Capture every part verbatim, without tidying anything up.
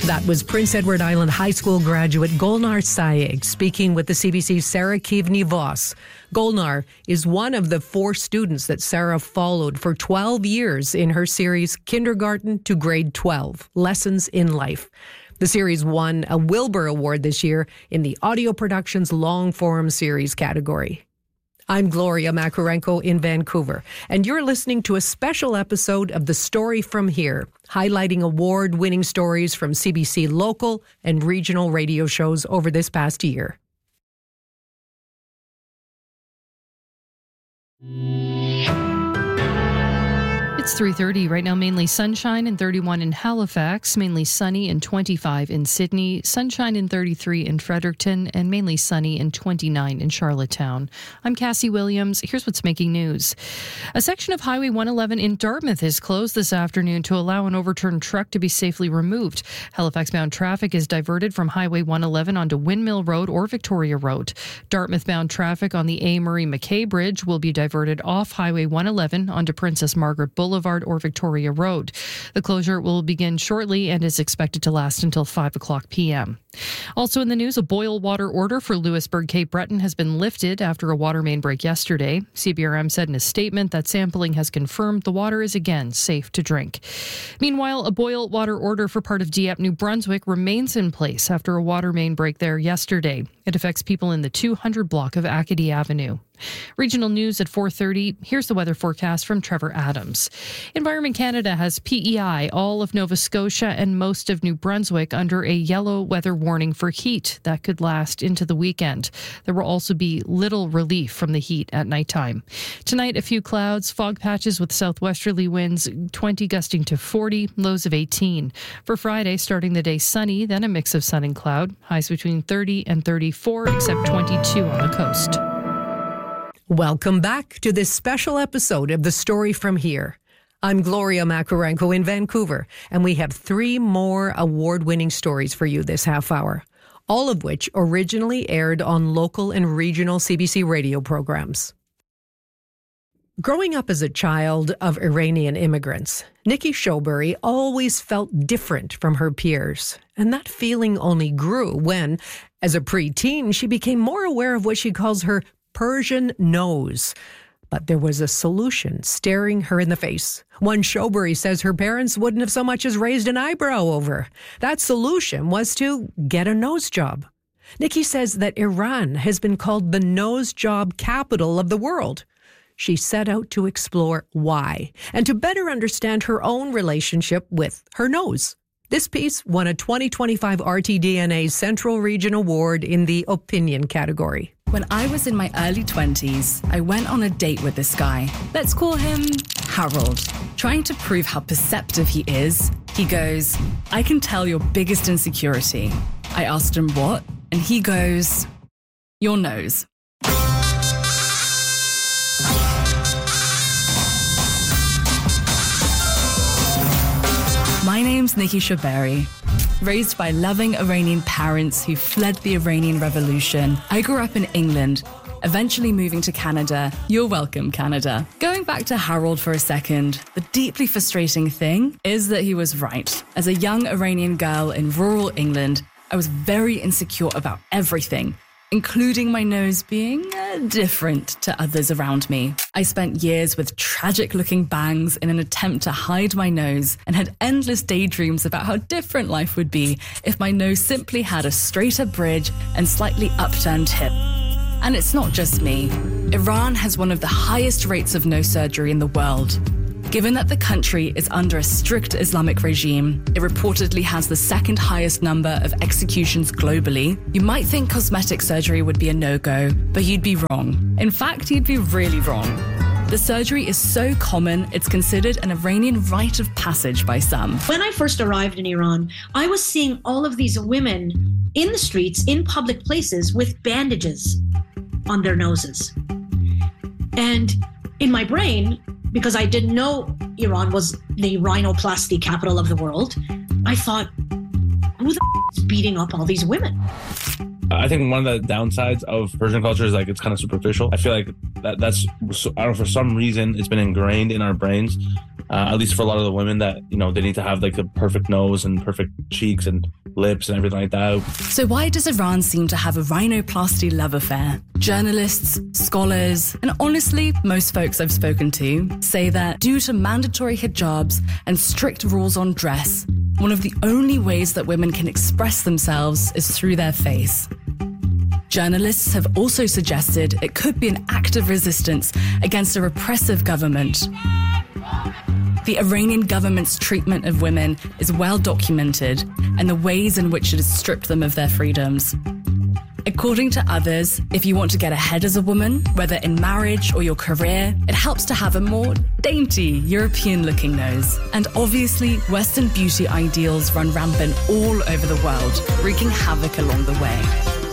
That was Prince Edward Island High School graduate Golnar Sayegh speaking with the C B C's Sarah Kivni-Voss. Golnar is one of the four students that Sarah followed for twelve years in her series Kindergarten to Grade twelve, Lessons in Life. The series won a Wilbur Award this year in the Audio Productions Long Form Series category. I'm Gloria Makarenko in Vancouver, and you're listening to a special episode of The Story From Here, highlighting award-winning stories from C B C local and regional radio shows over this past year. It's three thirty right now, mainly sunshine and thirty-one in Halifax, mainly sunny and twenty-five in Sydney, sunshine and thirty-three in Fredericton, and mainly sunny and twenty-nine in Charlottetown. I'm Cassie Williams. Here's what's making news. A section of Highway one eleven in Dartmouth is closed this afternoon to allow an overturned truck to be safely removed. Halifax-bound traffic is diverted from Highway one eleven onto Windmill Road or Victoria Road. Dartmouth-bound traffic on the A. Murray McKay Bridge will be diverted off Highway one eleven onto Princess Margaret Boulevard or Victoria Road. The closure will begin shortly and is expected to last until five o'clock p.m. Also in the news, a boil water order for Louisbourg Cape Breton has been lifted after a water main break yesterday. C B R M said in a statement that sampling has confirmed the water is again safe to drink. Meanwhile, a boil water order for part of Dieppe, New Brunswick remains in place after a water main break there yesterday. It affects people in the two hundred block of Acadie Avenue. Regional news at four thirty. Here's the weather forecast from Trevor Adams. Environment Canada has P E I, all of Nova Scotia and most of New Brunswick under a yellow weather warning for heat that could last into the weekend. There will also be little relief from the heat at nighttime. Tonight, a few clouds, fog patches with southwesterly winds, twenty gusting to forty, lows of eighteen. For Friday, starting the day sunny, then a mix of sun and cloud, highs between thirty and thirty-four, except twenty-two on the coast. Welcome back to this special episode of The Story From Here. I'm Gloria Makarenko in Vancouver, and we have three more award-winning stories for you this half hour, all of which originally aired on local and regional C B C radio programs. Growing up as a child of Iranian immigrants, Nikki Showbury always felt different from her peers, and that feeling only grew when, as a preteen, she became more aware of what she calls her Persian nose. But there was a solution staring her in the face. One Showbury says her parents wouldn't have so much as raised an eyebrow over. That solution was to get a nose job. Nikki says that Iran has been called the nose job capital of the world. She set out to explore why and to better understand her own relationship with her nose. This piece won a twenty twenty-five R T D N A Central Region Award in the opinion category. When I was in my early twenties, I went on a date with this guy. Let's call him Harold. Trying to prove how perceptive he is, he goes, "I can tell your biggest insecurity." I asked him what, and he goes, "Your nose." My name's Nikki Showbury. Raised by loving Iranian parents who fled the Iranian Revolution, I grew up in England, eventually moving to Canada. You're welcome, Canada. Going back to Harold for a second, the deeply frustrating thing is that he was right. As a young Iranian girl in rural England, I was very insecure about everything, including my nose being uh, different to others around me. I spent years with tragic-looking bangs in an attempt to hide my nose and had endless daydreams about how different life would be if my nose simply had a straighter bridge and slightly upturned tip. And it's not just me. Iran has one of the highest rates of nose surgery in the world. Given that the country is under a strict Islamic regime, it reportedly has the second highest number of executions globally. You might think cosmetic surgery would be a no-go, but you'd be wrong. In fact, you'd be really wrong. The surgery is so common, it's considered an Iranian rite of passage by some. When I first arrived in Iran, I was seeing all of these women in the streets, in public places, with bandages on their noses. And in my brain, because I didn't know Iran was the rhinoplasty capital of the world, I thought, who the f- is beating up all these women? I think one of the downsides of Persian culture is like it's kind of superficial. I feel like that that's, I don't know, for some reason it's been ingrained in our brains Uh, at least for a lot of the women that, you know, they need to have like a perfect nose and perfect cheeks and lips and everything like that. So why does Iran seem to have a rhinoplasty love affair? Journalists, scholars, and honestly, most folks I've spoken to say that due to mandatory hijabs and strict rules on dress, one of the only ways that women can express themselves is through their face. Journalists have also suggested it could be an act of resistance against a repressive government. The Iranian government's treatment of women is well documented, and the ways in which it has stripped them of their freedoms. According to others, if you want to get ahead as a woman, whether in marriage or your career, it helps to have a more dainty, European-looking nose. And obviously, Western beauty ideals run rampant all over the world, wreaking havoc along the way.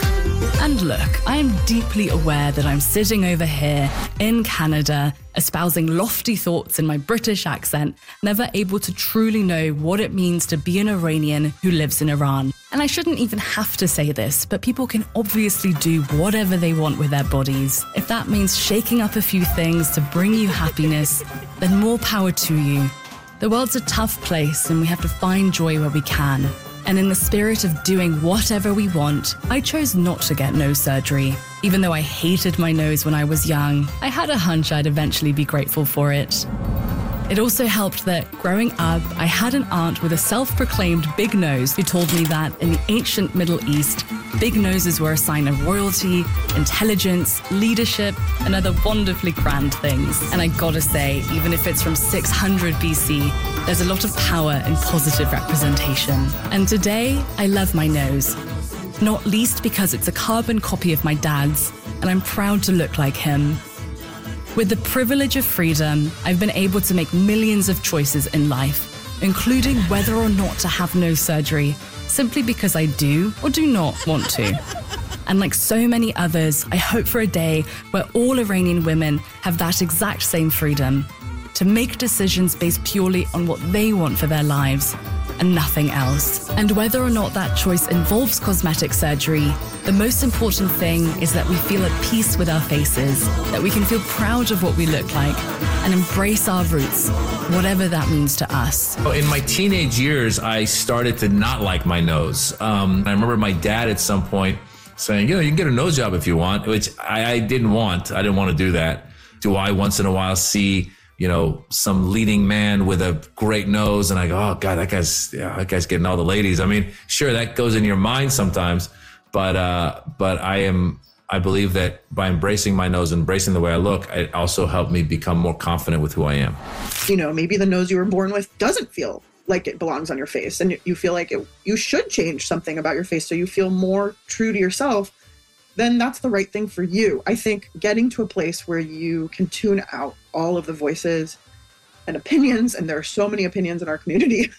And look, I am deeply aware that I'm sitting over here in Canada, espousing lofty thoughts in my British accent, never able to truly know what it means to be an Iranian who lives in Iran. And I shouldn't even have to say this, but people can obviously do whatever they want with their bodies. If that means shaking up a few things to bring you happiness, then more power to you. The world's a tough place, and we have to find joy where we can. And in the spirit of doing whatever we want, I chose not to get nose surgery. Even though I hated my nose when I was young, I had a hunch I'd eventually be grateful for it. It also helped that, growing up, I had an aunt with a self-proclaimed big nose who told me that in the ancient Middle East, big noses were a sign of royalty, intelligence, leadership, and other wonderfully grand things. And I gotta say, even if it's from six hundred B C, there's a lot of power in positive representation. And today, I love my nose. Not least because it's a carbon copy of my dad's, and I'm proud to look like him. With the privilege of freedom, I've been able to make millions of choices in life, including whether or not to have nose surgery, simply because I do or do not want to. And like so many others, I hope for a day where all Iranian women have that exact same freedom, to make decisions based purely on what they want for their lives and nothing else. And whether or not that choice involves cosmetic surgery, the most important thing is that we feel at peace with our faces, that we can feel proud of what we look like and embrace our roots, whatever that means to us. In my teenage years, I started to not like my nose. Um, I remember my dad at some point saying, you know, you can get a nose job if you want, which I, I didn't want. I didn't want to do that. Do I once in a while see, you know, some leading man with a great nose and I go, oh God, that guy's, yeah, that guy's getting all the ladies. I mean, sure, that goes in your mind sometimes, but, uh, but I am, I believe that by embracing my nose, embracing the way I look, it also helped me become more confident with who I am. You know, maybe the nose you were born with doesn't feel like it belongs on your face and you feel like it, you should change something about your face so you feel more true to yourself, then that's the right thing for you. I think getting to a place where you can tune out all of the voices and opinions, and there are so many opinions in our community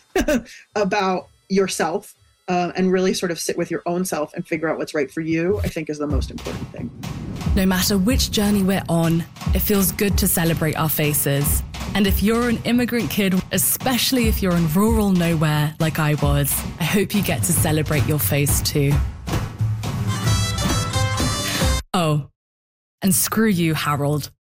about yourself, uh, and really sort of sit with your own self and figure out what's right for you, I think is the most important thing. No matter which journey we're on, it feels good to celebrate our faces. And if you're an immigrant kid, especially if you're in rural nowhere like I was, I hope you get to celebrate your face too. Oh, and screw you, Harold.